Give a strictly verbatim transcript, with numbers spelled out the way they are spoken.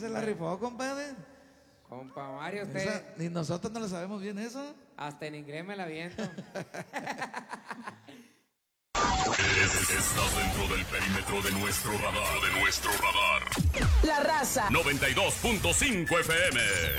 se la rifó, compadre. Compa Mario, usted. Esa, ni nosotros no lo sabemos bien eso. Hasta en inglés me la viento. Estás dentro del perímetro de nuestro radar, de nuestro radar. La Raza. noventa y dos punto cinco F M.